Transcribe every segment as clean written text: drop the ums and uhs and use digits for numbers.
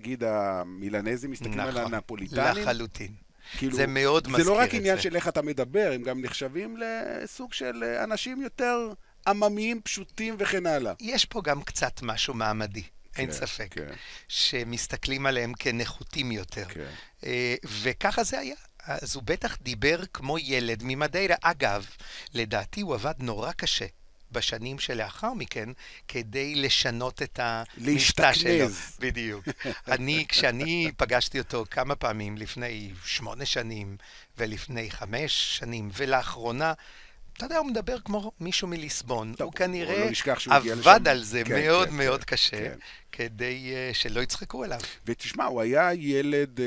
נגיד המילנזים מסתכלים על הנפוליטנים. לחלוטין. כאילו, זה מאוד מזכיר את זה זה. לא רק עניין של איך אתה מדבר, הם גם נחשבים לסוג של אנשים יותר עממיים, פשוטים וכן הלאה. יש פה גם קצת משהו מעמדי, אין ספק, כן. שמסתכלים עליהם כנחותים יותר. כן. וככה זה היה. אז הוא בטח דיבר כמו ילד ממדיירה. אגב, לדעתי הוא עבד נורא קשה בשנים שלאחר מכן, כדי לשנות את המבטא שלו. בדיוק. כשאני פגשתי אותו כמה פעמים, לפני 8 שנים, ולפני 5 שנים, ולאחרונה, אתה יודע, הוא מדבר כמו מישהו מליסבון. הוא כנראה עבד על זה מאוד מאוד קשה, כדי שלא יצחקו עליו. ותשמע, הוא היה ילד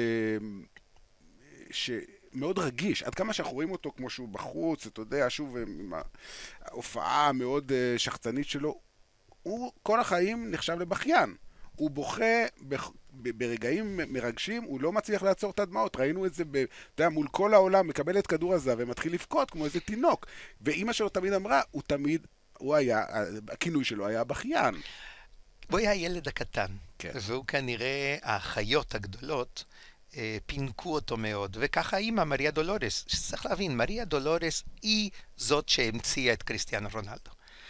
מאוד רגיש, עד כמה שאנחנו רואים אותו כמו שהוא בחוץ, אתה יודע, שוב, עם ההופעה המאוד שחצנית שלו, הוא כל החיים נחשב לבכיין. הוא בוכה ברגעים מרגשים, הוא לא מצליח לעצור את הדמעות. ראינו את זה, אתה יודע, מול כל העולם, מקבל את כדור הזהב ומתחיל לבכות כמו איזה תינוק. ואמא שלו תמיד אמרה, הוא היה, הכינוי שלו היה בכיין. הוא היה הילד הקטן, כן. והוא כנראה, החיות הגדולות, פינקו אותו מאוד, וככה אימא מריה דולורס, שצריך להבין, מריה דולורס היא זאת שהמציאה את קריסטיאנו רונלדו.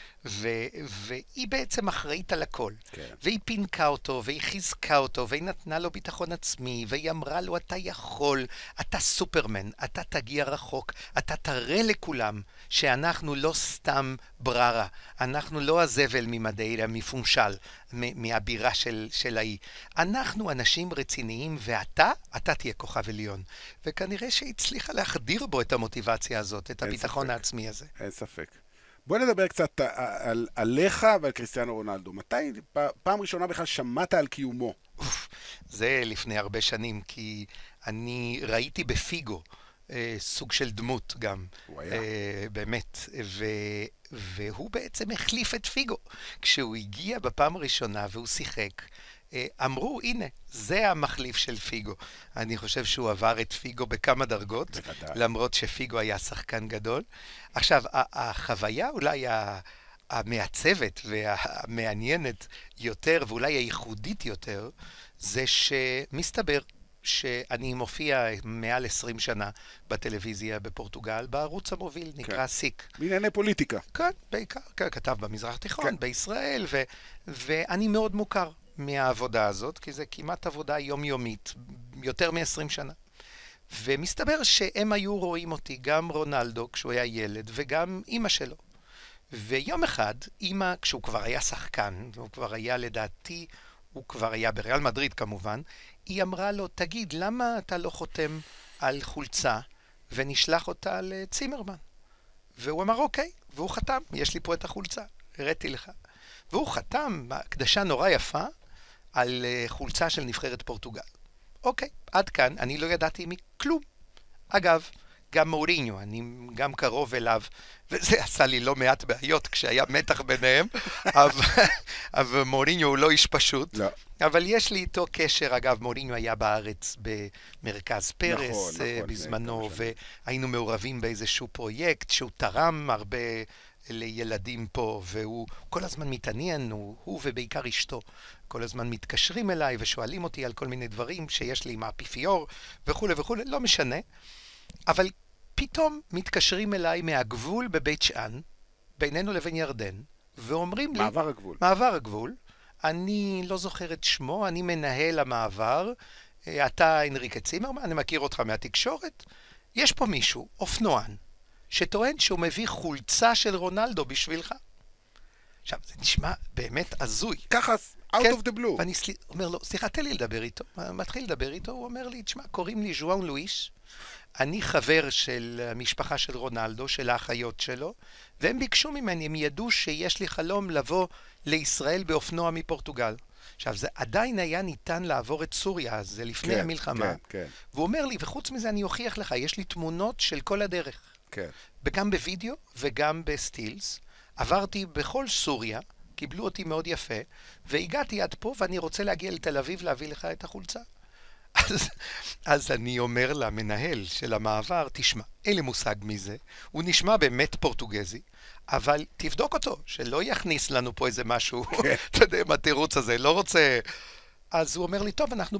והיא בעצם אחראית על הכל. כן. והיא פינקה אותו, והיא חיזקה אותו, והיא נתנה לו ביטחון עצמי, והיא אמרה לו, אתה יכול, אתה סופרמן, אתה תגיע רחוק, אתה תראה לכולם שאנחנו לא סתם בררה, אנחנו לא הזבל ממדיירה, מפונשל, מהבירה של האי. אנחנו אנשים רציניים, אתה תהיה כוכב עליון. וכנראה שהצליחה להחדיר בו את המוטיבציה הזאת, את הביטחון העצמי הזה. אין ספק. בוא נדבר קצת עליך ועל קריסטיאנו רונלדו. מתי פעם ראשונה בכלל שמעת על קיומו? זה לפני הרבה שנים, כי אני ראיתי בפיגו סוג של דמות גם. הוא היה. באמת. והוא בעצם החליף את פיגו. כשהוא הגיע בפעם הראשונה והוא שיחק, אמרו, הנה, זה המחליף של פיגו. אני חושב שהוא עבר את פיגו בכמה דרגות, בוודאי. למרות שפיגו היה שחקן גדול. עכשיו, החוויה אולי המעצבת והמעניינת יותר, ואולי הייחודית יותר, זה שמסתבר שאני מופיע מעל 20 שנה בטלוויזיה בפורטוגל, בערוץ המוביל, נקרא סיק. בענייני פוליטיקה. כן, בעיקר, כתב במזרח התיכון, בישראל, ואני מאוד מוכר מהעבודה הזאת, כי זה כמעט עבודה יומיומית, יותר מ-20 שנה. ומסתבר שהם היו רואים אותי, גם רונלדו, כשהוא היה ילד, וגם אמא שלו. ויום אחד, אמא, כשהוא כבר היה שחקן, הוא כבר היה לדעתי, הוא כבר היה בריאל מדריד כמובן, היא אמרה לו, תגיד, למה אתה לא חותם על חולצה ונשלח אותה לצימרמן? והוא אמר, אוקיי, והוא חתם, יש לי פה את החולצה, הראיתי לך. והוא חתם, הקדשה נורא יפה, על חולצה של נבחרת פורטוגל. אוקיי, עד כאן, אני לא ידעתי מכלום. אגב, גם מוריניו, אני גם קרוב אליו, וזה עשה לי לא מעט בעיות כשהיה מתח ביניהם, אבל מוריניו הוא לא איש פשוט. לא. אבל יש לי איתו קשר, אגב, מוריניו היה בארץ במרכז פרס בזמנו, והיינו מעורבים באיזשהו פרויקט שהוא תרם הרבה לילדים פה, והוא כל הזמן מתעניין, הוא ובעיקר אשתו, כל הזמן מתקשרים אליי ושואלים אותי על כל מיני דברים שיש לי עם האפיפיור וכו' וכו', לא משנה. אבל פתאום מתקשרים אליי מהגבול בבית שאן, בינינו לבין ירדן, ואומרים לי... מעבר הגבול. אני לא זוכר את שמו, אני מנהל המעבר, אתה אנריקה צימרמן, אני מכיר אותך מהתקשורת. יש פה מישהו, אופנוען, שטוען שהוא מביא חולצה של רונלדו בשבילך. עכשיו, זה נשמע באמת הזוי. ככה, out כן, of the blue. ואני אומר לו, סליחה, תן לי לדבר איתו. מתחיל לדבר איתו, הוא אומר לי, תשמע, קוראים לי ז'ואן לואיס, אני חבר של המשפחה של רונלדו, של האחיות שלו, והם ביקשו ממני, הם ידעו שיש לי חלום לבוא לישראל באופנוע מפורטוגל. עכשיו, זה עדיין היה ניתן לעבור את סוריה, אז זה לפני המלחמה. כן. והוא אומר לי, וחוץ מזה אני אוכיח לך, יש לי תמונות של כל הדרך. כן. וגם בווידאו וגם בסטילס. עברתי בכל סוריה, קיבלו אותי מאוד יפה, והגעתי עד פה ואני רוצה להגיע לתל אביב להביא לך את החולצה. אז אני אומר למנהל של המעבר, תשמע, אין לי מושג מזה, הוא נשמע באמת פורטוגזי, אבל תבדוק אותו, שלא יכניס לנו פה איזה משהו, אתה יודע, מה התירוץ הזה, לא רוצה... אז הוא אומר לי, טוב, אנחנו